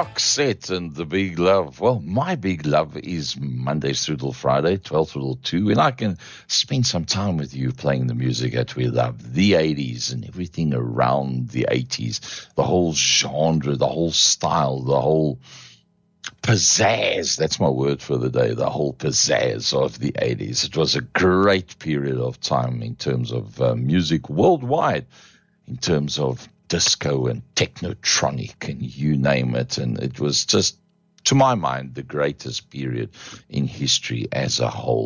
Roxette and The Big Love. Well, my big love is Mondays through till Friday, 12 through till 2, and I can spend some time with you playing the music that we love, the 80s and everything around the 80s, the whole genre, the whole style, the whole pizzazz. That's my word for the day, the whole pizzazz of the 80s. It was a great period of time in terms of music worldwide, in terms of disco and technotronic and you name it. And it was just, to my mind, the greatest period in history as a whole.